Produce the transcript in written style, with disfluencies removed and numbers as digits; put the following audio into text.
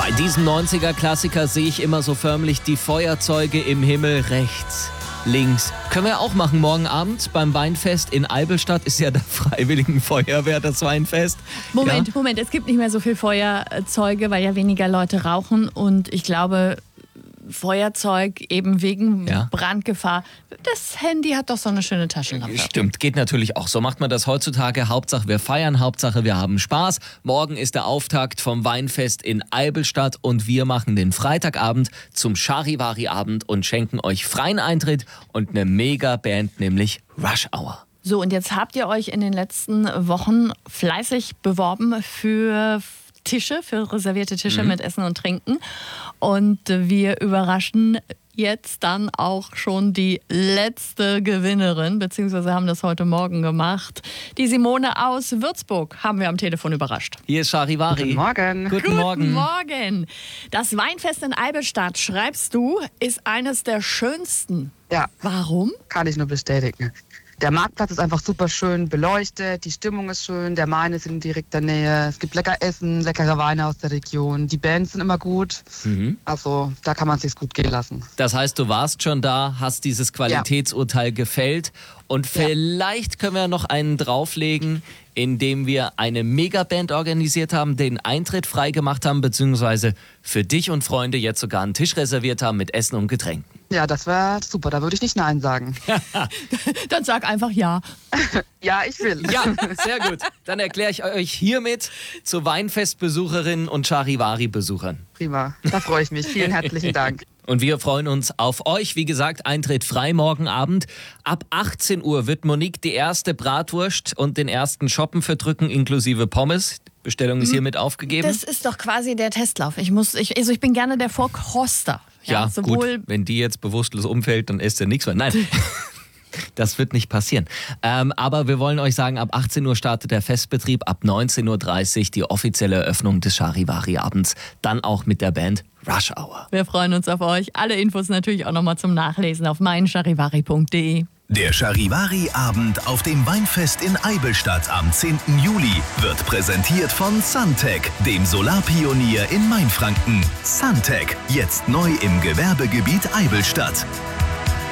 Bei diesem 90er-Klassiker sehe ich immer so förmlich die Feuerzeuge im Himmel rechts, links. Können wir auch machen morgen Abend beim Weinfest in Eibelstadt. Ist ja der Freiwilligen Feuerwehr, das Weinfest. Moment, es gibt nicht mehr so viel Feuerzeuge, weil ja weniger Leute rauchen. Und ich glaube, Feuerzeug eben wegen Brandgefahr. Das Handy hat doch so eine schöne Taschenlampe. Stimmt, geht natürlich auch. So macht man das heutzutage. Hauptsache wir feiern, Hauptsache wir haben Spaß. Morgen ist der Auftakt vom Weinfest in Eibelstadt und wir machen den Freitagabend zum Charivari-Abend und schenken euch freien Eintritt und eine Mega-Band, nämlich Rush Hour. So, und jetzt habt ihr euch in den letzten Wochen fleißig beworben für Tische, für reservierte Tische mit Essen und Trinken. Und wir überraschen jetzt dann auch schon die letzte Gewinnerin, beziehungsweise haben das heute Morgen gemacht. Die Simone aus Würzburg haben wir am Telefon überrascht. Hier ist Charivari. Guten Morgen. Guten Morgen. Das Weinfest in Eibelstadt, schreibst du, ist eines der schönsten. Ja. Warum? Kann ich nur bestätigen. Der Marktplatz ist einfach super schön beleuchtet, die Stimmung ist schön, der Main ist in direkter Nähe, es gibt lecker Essen, leckere Weine aus der Region, die Bands sind immer gut, also da kann man es sich gut gehen lassen. Das heißt, du warst schon da, hast dieses Qualitätsurteil gefällt und vielleicht können wir noch einen drauflegen, indem wir eine Megaband organisiert haben, den Eintritt frei gemacht haben, beziehungsweise für dich und Freunde jetzt sogar einen Tisch reserviert haben mit Essen und Getränken. Ja, das wäre super, da würde ich nicht Nein sagen. Dann sag einfach ja. Ja, ich will. Ja, sehr gut. Dann erkläre ich euch hiermit zu Weinfestbesucherinnen und Charivari-Besuchern. Prima, da freue ich mich. Vielen herzlichen Dank. Und wir freuen uns auf euch. Wie gesagt, Eintritt frei morgen Abend. Ab 18 Uhr wird Monique die erste Bratwurst und den ersten Shoppen verdrücken, inklusive Pommes. Bestellung ist hiermit aufgegeben. Das ist doch quasi der Testlauf. Ich bin gerne der Vorkoster. Ja, gut. Wenn die jetzt bewusstlos umfällt, dann isst ihr nichts mehr. Nein. Das wird nicht passieren. Aber wir wollen euch sagen, ab 18 Uhr startet der Festbetrieb, ab 19.30 Uhr die offizielle Eröffnung des Charivari-Abends. Dann auch mit der Band Rush Hour. Wir freuen uns auf euch. Alle Infos natürlich auch nochmal zum Nachlesen auf meincharivari.de. Der Charivari-Abend auf dem Weinfest in Eibelstadt am 10. Juli wird präsentiert von Suntec, dem Solarpionier in Mainfranken. Suntec, jetzt neu im Gewerbegebiet Eibelstadt.